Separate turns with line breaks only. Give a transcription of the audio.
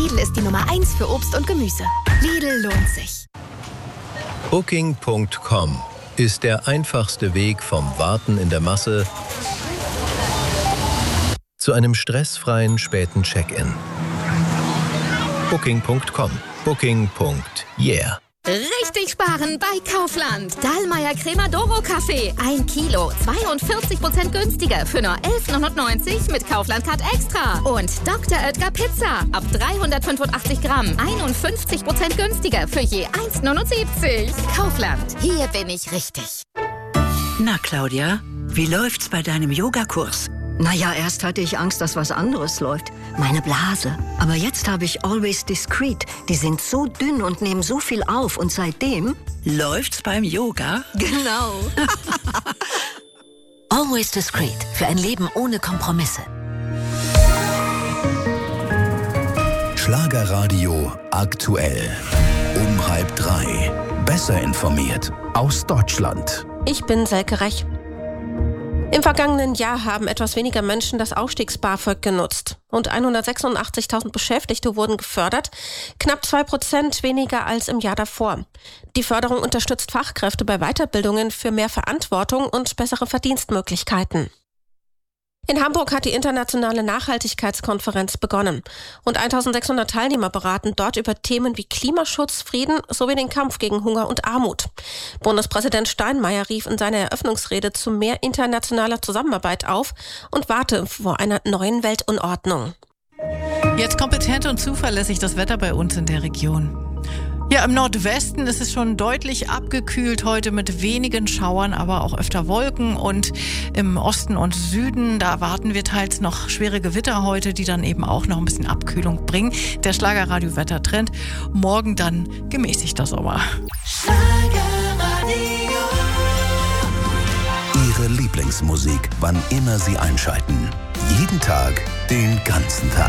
Lidl ist die Nummer 1 für Obst und Gemüse. Lidl lohnt sich.
Booking.com ist der einfachste Weg vom Warten in der Masse zu einem stressfreien späten Check-in. Booking.com. Booking.yeah.
Richtig sparen bei Kaufland. Dallmayr Cremadoro Kaffee. 1 Kilo, 42% günstiger für nur 11,99 mit Kaufland Card Extra. Und Dr. Oetker Pizza. Ab 385 Gramm. 51% günstiger für je 1,79. Kaufland. Hier bin ich richtig.
Na, Claudia, wie läuft's bei deinem Yogakurs?
Naja, erst hatte ich Angst, dass was anderes läuft. Meine Blase. Aber jetzt habe ich Always Discreet. Die sind so dünn und nehmen so viel auf. Und seitdem...
Läuft's beim Yoga?
Genau.
Always Discreet. Für ein Leben ohne Kompromisse.
Schlagerradio aktuell. Um 2:30. Besser informiert aus Deutschland.
Ich bin Selke Rech. Im vergangenen Jahr haben etwas weniger Menschen das Aufstiegs-BAföG genutzt. Rund 186.000 Beschäftigte wurden gefördert, knapp 2% weniger als im Jahr davor. Die Förderung unterstützt Fachkräfte bei Weiterbildungen für mehr Verantwortung und bessere Verdienstmöglichkeiten. In Hamburg hat die internationale Nachhaltigkeitskonferenz begonnen. Rund 1600 Teilnehmer beraten dort über Themen wie Klimaschutz, Frieden sowie den Kampf gegen Hunger und Armut. Bundespräsident Steinmeier rief in seiner Eröffnungsrede zu mehr internationaler Zusammenarbeit auf und warnte vor einer neuen Weltunordnung.
Jetzt kompetent und zuverlässig das Wetter bei uns in der Region. Ja, im Nordwesten ist es schon deutlich abgekühlt heute mit wenigen Schauern, aber auch öfter Wolken. Und im Osten und Süden, da erwarten wir teils noch schwere Gewitter heute, die dann eben auch noch ein bisschen Abkühlung bringen. Der Schlagerradio-Wettertrend. Morgen dann gemäßigter Sommer.
Ihre Lieblingsmusik, wann immer Sie einschalten. Jeden Tag, den ganzen Tag.